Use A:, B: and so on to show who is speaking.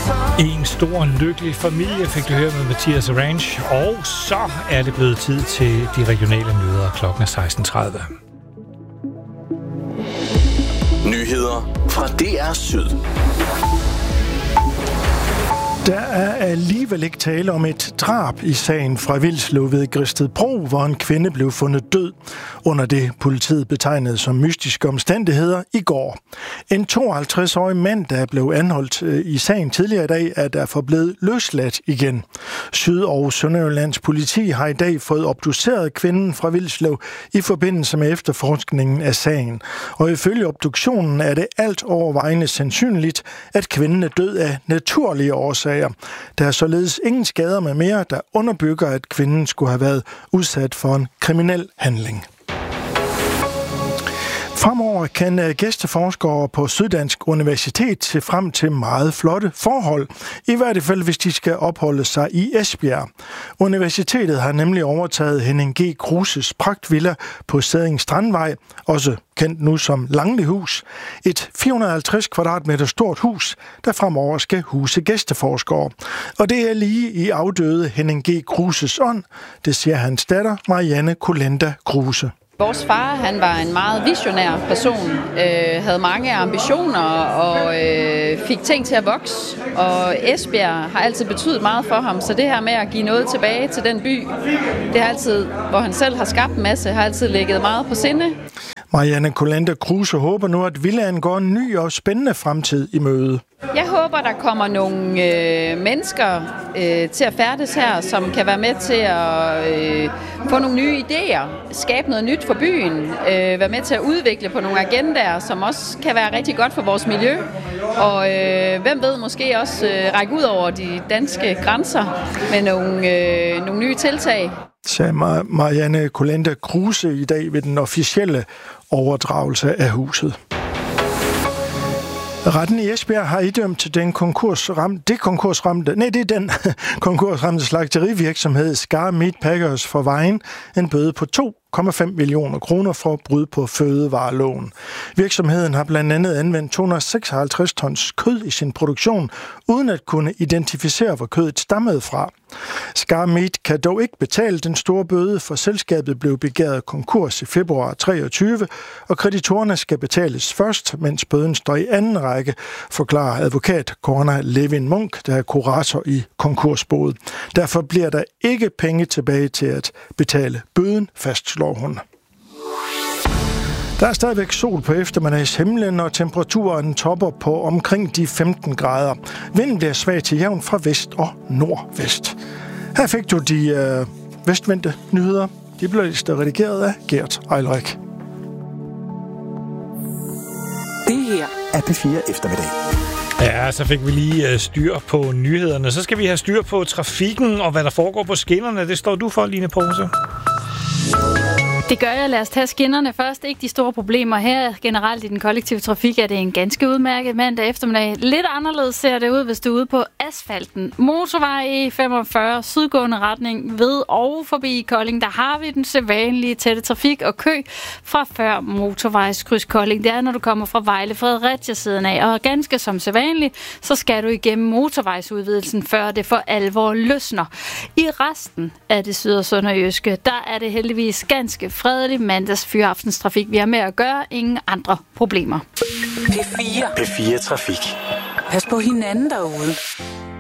A: En stor lykkelig familie fik du høre med Mathias Arrange, og så er det blevet tid til de regionale nyheder. Klokken er 16:30.
B: Nyheder fra DR Syd.
C: Der er alligevel ikke tale om et drab i sagen fra Vilslev ved Gredstedbro, hvor en kvinde blev fundet død under det, politiet betegnede som mystiske omstændigheder i går. En 52-årig mand, der blev anholdt i sagen tidligere i dag, er derfor blevet løsladt igen. Syd- og Sønderjyllands politi har i dag fået obduceret kvinden fra Vilslev i forbindelse med efterforskningen af sagen. Og ifølge obduktionen er det alt overvejende sandsynligt, at kvinden er død af naturlige årsager. Der er således ingen skader med mere, der underbygger, at kvinden skulle have været udsat for en kriminel handling. Fremover kan gæsteforskere på Syddansk Universitet se frem til meget flotte forhold, i hvert fald hvis de skal opholde sig i Esbjerg. Universitetet har nemlig overtaget Henning G. Kruses pragtvilla på Sædding Strandvej, også kendt nu som Langlehus, et 450 kvadratmeter stort hus, der fremover skal huse gæsteforskere. Og det er lige i afdøde Henning G. Kruses ånd, det siger hans datter Marianne Kolenda Kruse.
D: Vores far, han var en meget visionær person, havde mange ambitioner og fik ting til at vokse. Og Esbjerg har altid betydet meget for ham, så det her med at give noget tilbage til den by, det har altid, hvor han selv har skabt en masse, har altid ligget meget på sinde.
C: Marianne Kolenda Kruse håber nu, at villaen går en ny og spændende fremtid i møde.
D: Jeg håber, der kommer nogle mennesker til at færdes her, som kan være med til at få nogle nye idéer, skabe noget nyt for byen, være med til at udvikle på nogle agendaer, som også kan være rigtig godt for vores miljø. Og hvem ved, måske også række ud over de danske grænser med nogle nye tiltag.
C: Sagde Marianne Kolenda Kruse i dag ved den officielle overdragelse af huset. Retten i Esbjerg har idømt den konkursramte slagterivirksomhed Skar Meat Packers for Vejen en bøde på 2,5 millioner kroner for brud på fødevareloven. Virksomheden har blandt andet anvendt 256 tons kød i sin produktion, uden at kunne identificere, hvor kødet stammede fra. Skar Meat kan dog ikke betale den store bøde, for selskabet blev begæret konkurs i februar 23, og kreditorerne skal betales først, mens bøden står i anden række, forklarer advokat Corna Levin Munk, der er kurator i konkursboet. Derfor bliver der ikke penge tilbage til at betale bøden, fastslår hun. Der er stadigvæk sol på eftermiddagshimlen, og temperaturen topper på omkring de 15 grader. Vinden bliver svag til jævn fra vest og nordvest. Her fik du de vestvendte nyheder. De blev redigeret af Gert Eilrik.
B: Det her er P4 Eftermiddag.
A: Ja, så fik vi lige styr på nyhederne. Så skal vi have styr på trafikken og hvad der foregår på skinnerne. Det står du for, Line Pose.
E: Det gør jeg. Lad os tage skinnerne først. Ikke de store problemer her. Generelt i den kollektive trafik er det en ganske udmærket mandag eftermiddag. Lidt anderledes ser det ud, hvis du er ude på asfalten. Motorvej E45, sydgående retning ved og forbi Kolding. Der har vi den sædvanlige tætte trafik og kø fra før motorvejskryds Kolding. Det er, når du kommer fra Vejle Fredericia siden af. Og ganske som sædvanligt, så skal du igennem motorvejsudvidelsen, før det for alvor løsner. I resten af det syd- og sønderjyske, der er det heldigvis ganske fredelig mandags fyraftens-trafik. Vi har med at gøre ingen andre problemer.
B: P4 Trafik. Pas på hinanden derude.